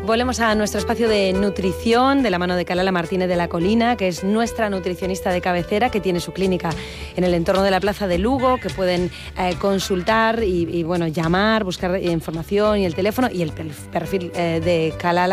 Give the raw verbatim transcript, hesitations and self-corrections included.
volvemos a nuestro espacio de nutrición de la mano de Calala Martínez de la Colina, que es nuestra nutricionista de cabecera, que tiene su clínica en el entorno de la Plaza de Lugo, que pueden eh, consultar y, y bueno, llamar, buscar información y el teléfono y el perfil eh, de Calala.